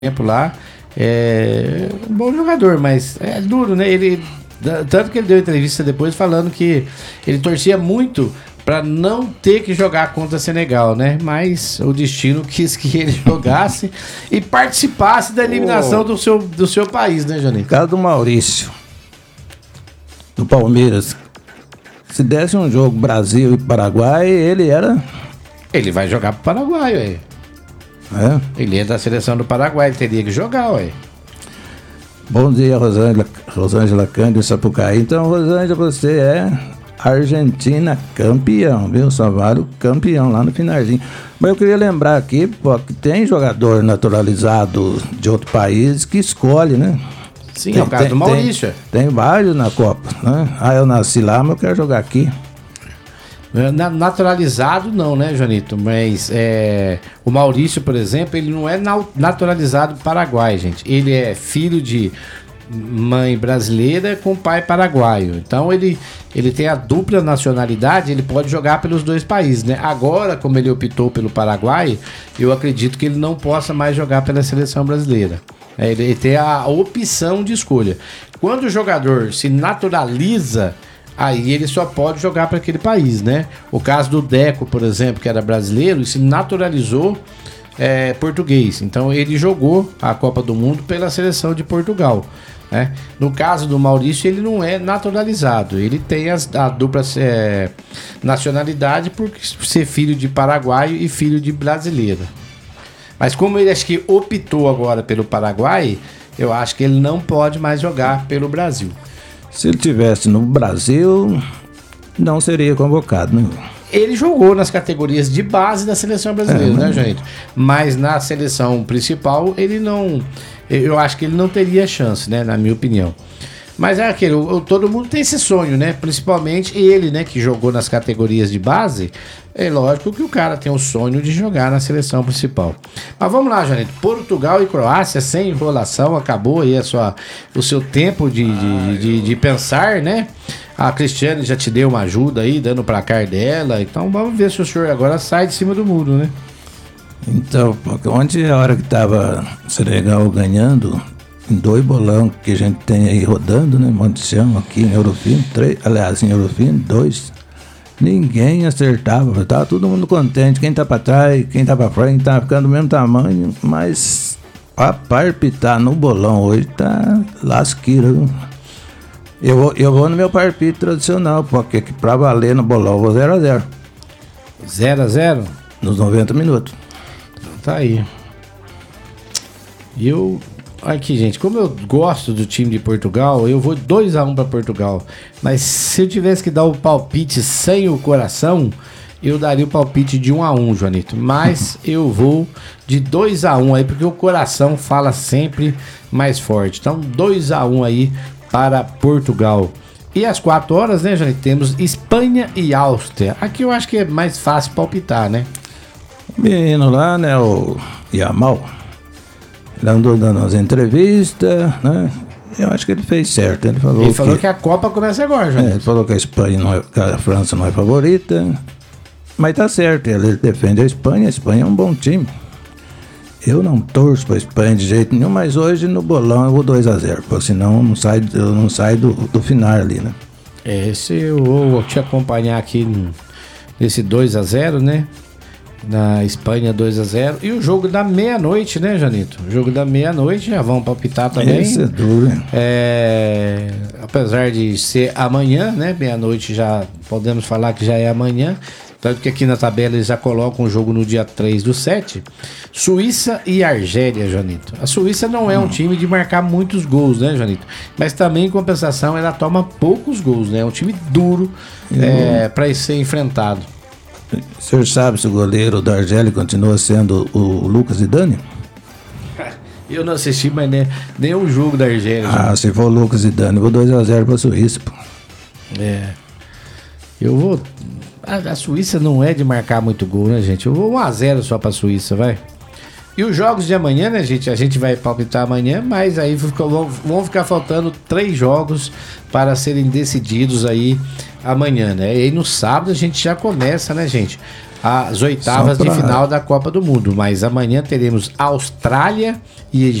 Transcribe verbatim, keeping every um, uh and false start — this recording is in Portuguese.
tempo lá. É um bom jogador, mas é duro, né? Ele, tanto que ele deu entrevista depois falando que ele torcia muito para não ter que jogar contra Senegal, né? Mas o destino quis que ele jogasse e participasse da eliminação oh. do, seu, do seu país, né, Janito? Caso do Maurício, do Palmeiras, se desse um jogo Brasil e Paraguai, ele era... Ele vai jogar pro Paraguai, ué. É? Ele é da seleção do Paraguai, ele teria que jogar, ué. Bom dia, Rosângela, Rosângela Cândido Sapucaí. Então, Rosângela, você é Argentina campeão, viu? Só vale o campeão lá no finalzinho. Mas eu queria lembrar aqui, pô, que tem jogador naturalizado de outro país que escolhe, né? Sim, tem, é o caso tem, do Maurício. Tem, tem vários na Copa, né? Ah, eu nasci lá, mas eu quero jogar aqui. Naturalizado não, né, Joanito? Mas é, o Maurício, por exemplo, ele não é naturalizado paraguai, gente. Ele é filho de mãe brasileira com pai paraguaio. Então ele, ele tem a dupla nacionalidade, ele pode jogar pelos dois países, né? Agora, como ele optou pelo Paraguai, eu acredito que ele não possa mais jogar pela seleção brasileira. É, ele, ele tem a opção de escolha. Quando o jogador se naturaliza, aí ele só pode jogar para aquele país, né? O caso do Deco, por exemplo, que era brasileiro e se naturalizou é, português. Então ele jogou a Copa do Mundo pela seleção de Portugal, né? No caso do Maurício, ele não é naturalizado. Ele tem as, a dupla é, nacionalidade por ser filho de paraguaio e filho de brasileira. Mas como ele acho que optou agora pelo Paraguai, eu acho que ele não pode mais jogar pelo Brasil. Se ele tivesse no Brasil, não seria convocado, né? Ele jogou nas categorias de base da seleção brasileira, é, né, gente? Mas na seleção principal, ele não... Eu acho que ele não teria chance, né, na minha opinião. Mas é aquele, todo mundo tem esse sonho, né? Principalmente ele, né, que jogou nas categorias de base. É lógico que o cara tem o sonho de jogar na seleção principal. Mas vamos lá, Janito. Portugal e Croácia, sem enrolação, acabou aí a sua, o seu tempo de, de, de, de pensar, né? A Cristiane já te deu uma ajuda aí, dando o placar dela. Então vamos ver se o senhor agora sai de cima do muro, né? Então, ontem a hora que tava Senegal ganhando, em dois bolão que a gente tem aí rodando, né? Montição aqui em Eurofino, três, aliás, em Eurofino, dois. Ninguém acertava, tava todo mundo contente. Quem tá pra trás, quem tá pra frente, tá ficando do mesmo tamanho, mas a palpitar no bolão hoje tá lasqueira, viu? Eu vou, eu vou no meu palpite tradicional, porque pra valer no bolão eu vou zero a zero. zero a zero? Nos noventa minutos. Tá aí. E eu... Aqui, gente, como eu gosto do time de Portugal, eu vou dois a um para Portugal. Mas se eu tivesse que dar o palpite sem o coração, eu daria o palpite de um a um, Joanito. Mas eu vou de dois a um aí, porque o coração fala sempre mais forte. Então, dois a um aí para Portugal. E às quatro horas, né, Joanito, temos Espanha e Áustria. Aqui eu acho que é mais fácil palpitar, né? O menino lá, né, o Yamal, ele andou dando umas entrevistas, né? Eu acho que ele fez certo. Ele falou, ele que, falou que a Copa começa agora, já. É, ele falou que a Espanha não é, que a França não é favorita. Mas tá certo, ele defende a Espanha. A Espanha é um bom time. Eu não torço pra Espanha de jeito nenhum, mas hoje no bolão eu vou dois a zero, porque senão não sai, eu não saio do, do final ali, né? É, se eu vou te acompanhar aqui nesse dois a zero, né? Na Espanha dois a zero. E o jogo da meia-noite, né, Janito? O jogo da meia-noite, já vão palpitar também. Esse é duro, hein? É, apesar de ser amanhã, né? Meia-noite já podemos falar que já é amanhã. Tanto que aqui na tabela eles já colocam o jogo no dia três do sete. Suíça e Argélia, Janito. A Suíça não é um time de marcar muitos gols, né, Janito? Mas também, em compensação, ela toma poucos gols, né? É um time duro é, para ser enfrentado. O senhor sabe se o goleiro da Argélia continua sendo o Lucas Zidane? Eu não assisti, mas nem, nem um jogo da Argélia. Ah, já. Se for o Lucas Zidane, eu vou dois a zero pra Suíça, pô. É. Eu vou... A, a Suíça não é de marcar muito gol, né, gente? Eu vou um a zero só pra Suíça, vai. E os jogos de amanhã, né, gente? A gente vai palpitar amanhã, mas aí vão, vão ficar faltando três jogos para serem decididos aí amanhã, né? E aí no sábado a gente já começa, né, gente? as oitavas Só pra- de final da Copa do Mundo. Mas amanhã teremos Austrália e